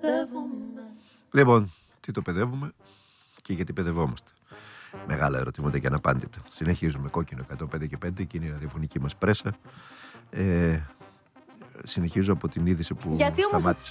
Λοιπόν, τι το παιδεύουμε και γιατί παιδευόμαστε. Μεγάλα ερωτήματα και αναπάντητα. Συνεχίζουμε κόκκινο 105 και 5 και είναι η ραδιοφωνική μας πρέσα. Συνεχίζω από την είδηση που γιατί σταμάτησα.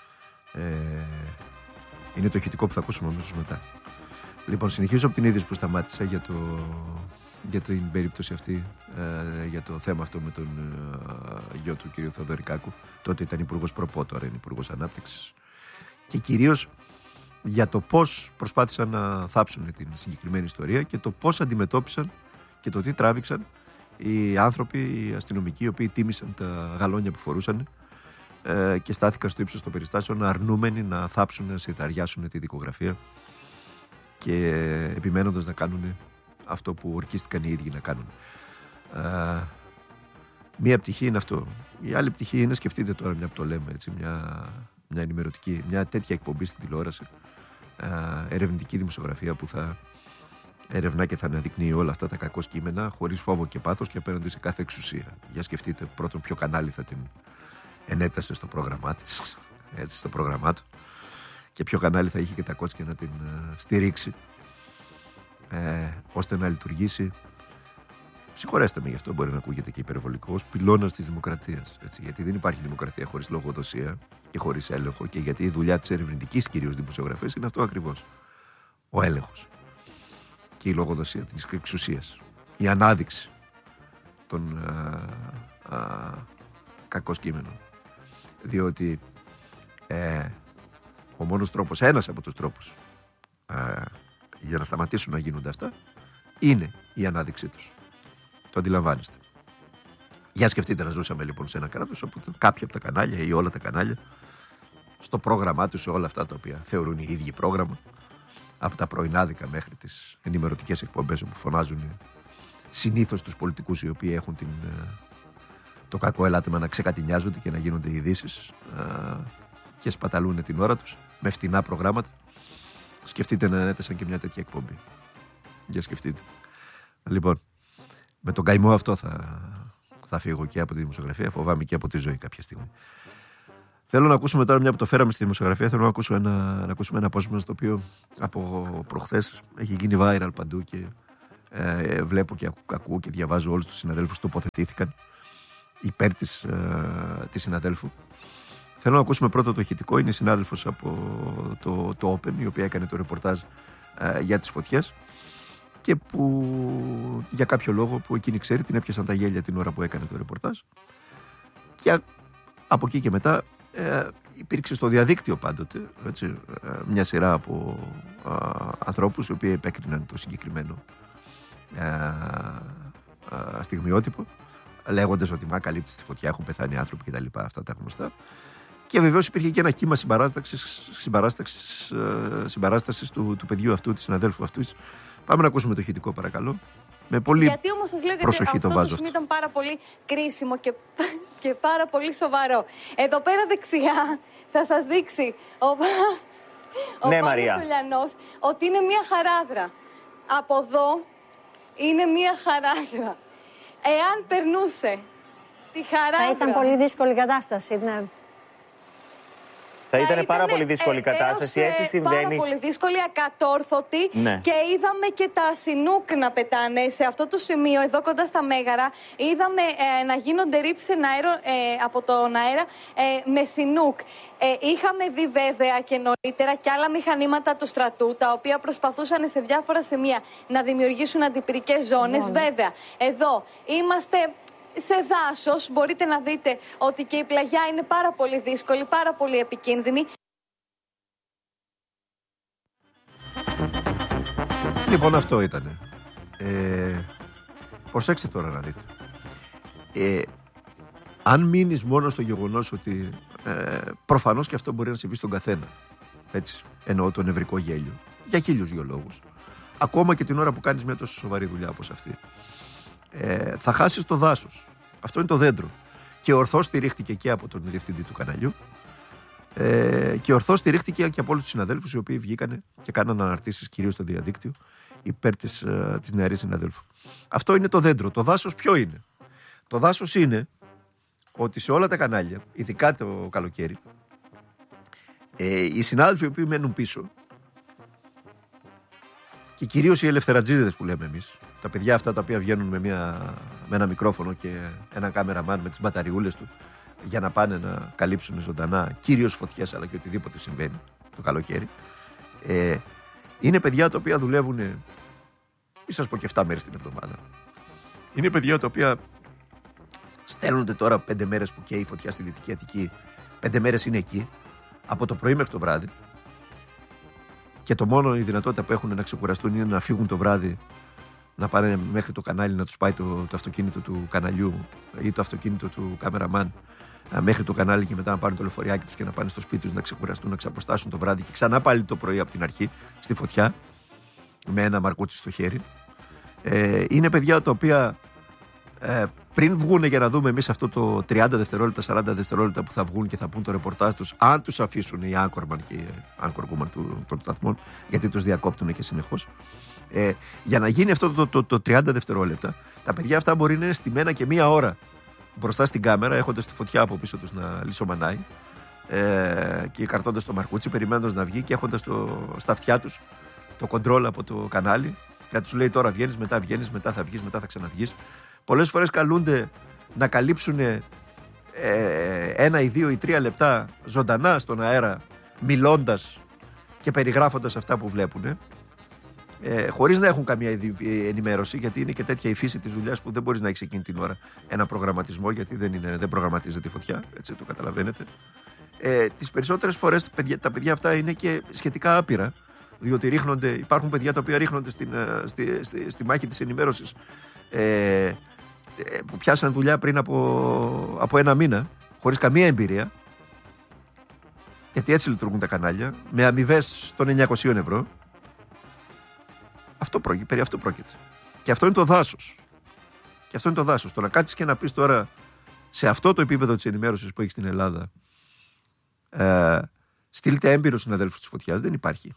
Είναι το ηχητικό που θα ακούσουμε αμέσως μετά. Λοιπόν, συνεχίζω από την είδηση που σταμάτησα για την περίπτωση αυτή, για το θέμα αυτό με τον γιο του κ. Θεοδωρικάκου. Τότε ήταν υπουργός προπό, τώρα είναι υπουργός ανάπτυξης. Και κυρίως για το πώς προσπάθησαν να θάψουν την συγκεκριμένη ιστορία και το πώς αντιμετώπισαν και το τι τράβηξαν οι άνθρωποι, οι αστυνομικοί, οι οποίοι τίμησαν τα γαλόνια που φορούσαν και στάθηκαν στο ύψος των περιστάσεων, αρνούμενοι να θάψουν, να συρταριάσουν τη δικογραφία και επιμένοντας να κάνουν αυτό που ορκίστηκαν οι ίδιοι να κάνουν. Μία πτυχή είναι αυτό. Η άλλη πτυχή είναι, σκεφτείτε τώρα, μια που το λέμε έτσι, μια ενημερωτική, μια τέτοια εκπομπή στην τηλεόραση, ερευνητική δημοσιογραφία που θα ερευνά και θα αναδεικνύει όλα αυτά τα κακό κείμενα χωρίς φόβο και πάθος και απέναντι σε κάθε εξουσία. Για σκεφτείτε πρώτον ποιο κανάλι θα την ενέτασε στο πρόγραμμά της, έτσι, στο πρόγραμμά του, και ποιο κανάλι θα είχε και τα κότσια να την στηρίξει, ώστε να λειτουργήσει. Συγχωρέστε με γι' αυτό, μπορεί να ακούγεται και υπερβολικό, ως πυλώνας της δημοκρατίας. Έτσι, γιατί δεν υπάρχει δημοκρατία χωρίς λογοδοσία και χωρίς έλεγχο, και γιατί η δουλειά της ερευνητικής κυρίως δημοσιογραφίας είναι αυτό ακριβώς. Ο έλεγχος και η λογοδοσία της εξουσίας. Η ανάδειξη των κακών κείμενων. Διότι ο μόνος τρόπος, ένας από τους τρόπους για να σταματήσουν να γίνονται αυτά, είναι η ανάδειξή τους. Το αντιλαμβάνεστε. Για σκεφτείτε να ζούσαμε λοιπόν σε ένα κράτος όπου κάποια από τα κανάλια ή όλα τα κανάλια στο πρόγραμμά τους, σε όλα αυτά τα οποία θεωρούν οι ίδιοι πρόγραμμα, από τα πρωινάδικα μέχρι τις ενημερωτικές εκπομπές όπου φωνάζουν συνήθως τους πολιτικούς οι οποίοι έχουν το κακό ελάττωμα να ξεκατηνιάζονται και να γίνονται ειδήσεις και σπαταλούν την ώρα τους με φτηνά προγράμματα. Σκεφτείτε να ανέτεσαν και μια τέτοια εκπομπή. Για σκεφτείτε. Λοιπόν, με τον καημό αυτό θα φύγω και από τη δημοσιογραφία, φοβάμαι και από τη ζωή κάποια στιγμή. Θέλω να ακούσουμε τώρα, μια που το φέραμε στη δημοσιογραφία, θέλω να ακούσουμε ένα απόσπασμα στο οποίο από προχθές έχει γίνει viral παντού και βλέπω και ακούω και διαβάζω όλους τους συναδέλφους που τοποθετήθηκαν υπέρ της συναδέλφου. Θέλω να ακούσουμε πρώτα το ηχητικό. Είναι η συνάδελφος από το Open, η οποία έκανε το ρεπορτάζ για τις φωτιές και που για κάποιο λόγο που εκείνη ξέρει την έπιασαν τα γέλια την ώρα που έκανε το ρεπορτάζ, και από εκεί και μετά υπήρξε στο διαδίκτυο πάντοτε, έτσι, μια σειρά από ανθρώπους οι οποίοι επέκριναν το συγκεκριμένο στιγμιότυπο, λέγοντας ότι μα καλύπτει τη φωτιά, έχουν πεθάνει άνθρωποι κτλ. Αυτά τα γνωστά. Και βεβαίως υπήρχε και ένα κύμα συμπαράστασης του παιδιού αυτού, της συναδέλφου αυτού. Πάμε να ακούσουμε το ηχητικό, παρακαλώ. Με πολύ γιατί όμως σας λέω ότι αυτό το σημείο ήταν πάρα πολύ κρίσιμο και πάρα πολύ σοβαρό. Εδώ πέρα δεξιά θα σας δείξει ο Πάνος Ολιανός ότι είναι μια χαράδρα. Από εδώ είναι μια χαράδρα. Εάν περνούσε τη χαράδρα... Θα ήταν πολύ δύσκολη κατάσταση, ναι. Θα ήταν πάρα πολύ δύσκολη κατάσταση, έτσι συμβαίνει. Πάρα πολύ δύσκολη, ακατόρθωτη, ναι. Και είδαμε και τα σινούκ να πετάνε σε αυτό το σημείο, εδώ κοντά στα Μέγαρα. Είδαμε να γίνονται ρήψεις από τον αέρα με σινούκ. Είχαμε δει βέβαια και νωρίτερα και άλλα μηχανήματα του στρατού, τα οποία προσπαθούσαν σε διάφορα σημεία να δημιουργήσουν αντιπυρικές ζώνες. Βέβαια, εδώ είμαστε... σε δάσος, μπορείτε να δείτε ότι και η πλαγιά είναι πάρα πολύ δύσκολη, πάρα πολύ επικίνδυνη. Λοιπόν, αυτό ήτανε. Προσέξτε τώρα να δείτε. Αν μείνεις μόνο στο γεγονός ότι προφανώς και αυτό μπορεί να συμβεί στον καθένα, έτσι, εννοώ το νευρικό γέλιο, για 1002 λόγους, ακόμα και την ώρα που κάνεις μια τόσο σοβαρή δουλειά όπως αυτή, θα χάσεις το δάσος. Αυτό είναι το δέντρο. Και ορθώς στηρίχτηκε και από τον διευθυντή του καναλιού, και ορθώς στηρίχτηκε και από όλους τους συναδέλφους οι οποίοι βγήκανε και κάναν αναρτήσεις κυρίως στο διαδίκτυο υπέρ της νεαρής συναδέλφου. Αυτό είναι το δέντρο. Το δάσος ποιο είναι? Το δάσος είναι ότι σε όλα τα κανάλια, ειδικά το καλοκαίρι, Οι συνάδελφοι οι οποίοι μένουν πίσω και κυρίως οι ελευθερατζίδες που λέμε εμείς, τα παιδιά αυτά τα οποία βγαίνουν με ένα μικρόφωνο και ένα κάμεραμάν με τις μπαταριούλες του για να πάνε να καλύψουν ζωντανά κυρίως φωτιές αλλά και οτιδήποτε συμβαίνει το καλοκαίρι, είναι παιδιά τα οποία δουλεύουν, μη σας πω και 7 μέρες την εβδομάδα. Είναι παιδιά τα οποία στέλνονται τώρα 5 μέρες που καίει η φωτιά στη Δυτική Αττική, 5 μέρες είναι εκεί, από το πρωί μέχρι το βράδυ. Και το μόνο η δυνατότητα που έχουν να ξεκουραστούν είναι να φύγουν το βράδυ, να πάνε μέχρι το κανάλι, να τους πάει το αυτοκίνητο του καναλιού ή το αυτοκίνητο του κάμεραμαν μέχρι το κανάλι και μετά να πάρουν το λεωφοριάκι τους και να πάνε στο σπίτι τους να ξεκουραστούν, να ξαποστάσουν το βράδυ και ξανά πάλι το πρωί από την αρχή στη φωτιά με ένα μαρκούτσι στο χέρι. Είναι παιδιά τα οποία πριν βγουν για να δούμε εμείς αυτό το 30 δευτερόλεπτα, 40 δευτερόλεπτα που θα βγουν και θα πούν το ρεπορτάζ τους, αν τους αφήσουν οι Anchorman και οι Anchorwoman των σταθμών, γιατί τους διακόπτουν και συνεχώς. Για να γίνει αυτό το 30 δευτερόλεπτα, τα παιδιά αυτά μπορεί να είναι στημένα και 1 ώρα μπροστά στην κάμερα, έχοντας τη φωτιά από πίσω τους να λισομανάει και καρτώντας το μαρκούτσι, περιμένοντας να βγει και έχοντας στα αυτιά τους το κοντρόλ από το κανάλι. Και τους λέει τώρα βγαίνεις, μετά θα βγεις, μετά θα ξαναβγείς. Πολλές φορές καλούνται να καλύψουν 1 ή 2 ή 3 λεπτά ζωντανά στον αέρα, μιλώντας και περιγράφοντας αυτά που βλέπουν, χωρίς να έχουν καμία ενημέρωση, γιατί είναι και τέτοια η φύση της δουλειάς που δεν μπορείς να έχεις εκείνη την ώρα ένα προγραμματισμό, γιατί δεν προγραμματίζεται η φωτιά, έτσι το καταλαβαίνετε. Τις περισσότερες φορές τα παιδιά αυτά είναι και σχετικά άπειρα, διότι υπάρχουν παιδιά τα οποία ρίχνονται στη μάχη της ενημέρωσης, που πιάσαν δουλειά πριν από 1 μήνα, χωρίς καμία εμπειρία, γιατί έτσι λειτουργούν τα κανάλια, με αμοιβές των 900 ευρώ. Περί αυτό πρόκειται. Και αυτό είναι το δάσος. Το να κάτσεις και να πεις τώρα σε αυτό το επίπεδο της ενημέρωσης που έχει στην Ελλάδα, στείλτε έμπειρους συναδέλφους της φωτιάς, δεν υπάρχει.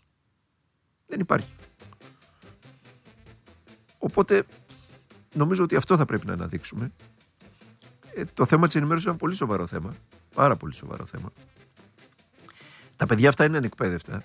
Οπότε νομίζω ότι αυτό θα πρέπει να αναδείξουμε. Το θέμα της ενημέρωσης είναι ένα πολύ σοβαρό θέμα. Πάρα πολύ σοβαρό θέμα. Τα παιδιά αυτά είναι ανεκπαίδευτα.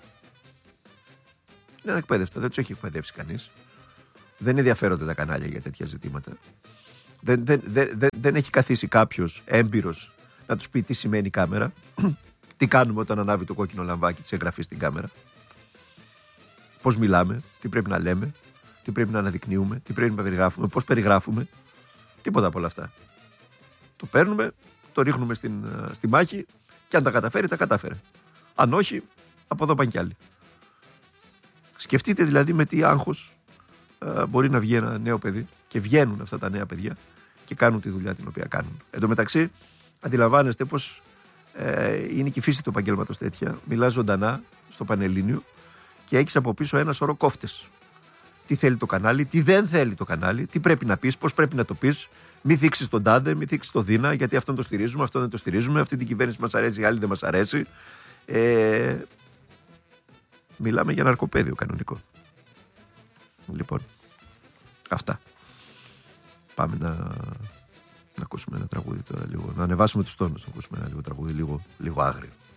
Δεν τους έχει εκπαιδεύσει κανείς. Δεν ενδιαφέρονται τα κανάλια για τέτοια ζητήματα. Δεν έχει καθίσει κάποιος έμπειρος να τους πει τι σημαίνει κάμερα, τι κάνουμε όταν ανάβει το κόκκινο λαμβάκι της εγγραφής στην κάμερα, πώς μιλάμε, τι πρέπει να λέμε, τι πρέπει να αναδεικνύουμε, τι πρέπει να περιγράφουμε, πώς περιγράφουμε. Τίποτα από όλα αυτά. Το παίρνουμε, το ρίχνουμε στη μάχη και αν τα καταφέρει, τα κατάφερε. Αν όχι, από εδώ πάνε κι άλλοι. Σκεφτείτε δηλαδή με τι άγχος μπορεί να βγει ένα νέο παιδί, και βγαίνουν αυτά τα νέα παιδιά και κάνουν τη δουλειά την οποία κάνουν. Εν τω μεταξύ, αντιλαμβάνεστε πως είναι και η φύση του επαγγέλματος τέτοια. Μιλάς ζωντανά στο Πανελλήνιο και έχεις από πίσω ένα σωρό κόφτες. Τι θέλει το κανάλι, τι δεν θέλει το κανάλι, τι πρέπει να πεις, πώς πρέπει να το πεις. Μη θίξεις τον τάδε, μη θίξεις το δίνα, γιατί αυτόν το στηρίζουμε, αυτόν δεν το στηρίζουμε, αυτή την κυβέρνηση μας αρέσει, η άλλη δεν μας αρέσει. Μιλάμε για ναρκοπαίδιο κανονικό. Λοιπόν, αυτά. Πάμε να ακούσουμε ένα τραγούδι τώρα λίγο. Να ανεβάσουμε τους τόνους, να ακούσουμε ένα λίγο τραγούδι λίγο άγριο.